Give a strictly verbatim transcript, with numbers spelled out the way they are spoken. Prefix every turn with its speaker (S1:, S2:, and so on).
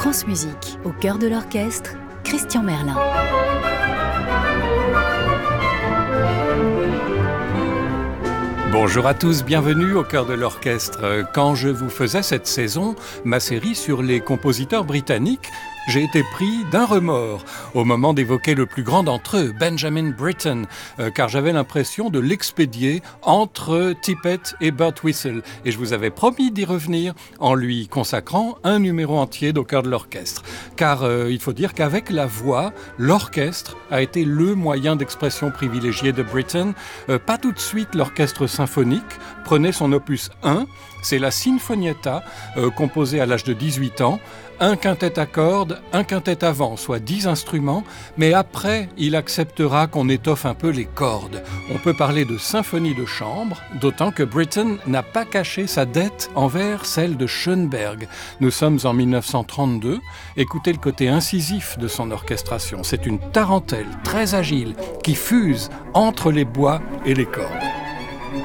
S1: France Musique, au cœur de l'orchestre, Christian Merlin.
S2: Bonjour à tous, bienvenue au cœur de l'orchestre. Quand je vous faisais cette saison, ma série sur les compositeurs britanniques, j'ai été pris d'un remords au moment d'évoquer le plus grand d'entre eux, Benjamin Britten, euh, car j'avais l'impression de l'expédier entre Tippett et Birtwistle. Et je vous avais promis d'y revenir en lui consacrant un numéro entier d'Au cœur de l'orchestre. Car euh, il faut dire qu'avec la voix, l'orchestre a été le moyen d'expression privilégié de Britten. Euh, pas tout de suite l'orchestre symphonique. Prenez son opus un, c'est la Sinfonietta, euh, composée à l'âge de dix-huit ans, un quintet à cordes, un quintet à vent, soit dix instruments, mais après, il acceptera qu'on étoffe un peu les cordes. On peut parler de symphonie de chambre, d'autant que Britten n'a pas caché sa dette envers celle de Schoenberg. Nous sommes en mille neuf cent trente-deux, écoutez le côté incisif de son orchestration. C'est une tarentelle très agile qui fuse entre les bois et les cordes.